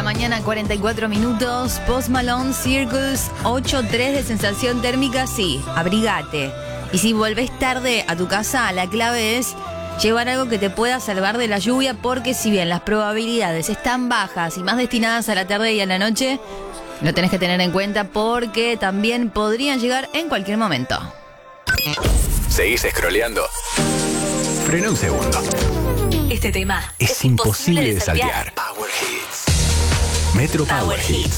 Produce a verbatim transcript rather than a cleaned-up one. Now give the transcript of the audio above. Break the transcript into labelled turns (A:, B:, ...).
A: mañana, cuarenta y cuatro minutos. Post Malone, Circus, ocho tres de sensación térmica, sí, abrigate. Y si volvés tarde a tu casa, la clave es llevar algo que te pueda salvar de la lluvia, porque si bien las probabilidades están bajas y más destinadas a la tarde y a la noche, lo tenés que tener en cuenta porque también podrían llegar en cualquier momento.
B: ¿Seguís scrolleando? Frena un segundo.
C: Este tema
B: es, es imposible de saltear. Power Hits. Metro Power, Power Hits.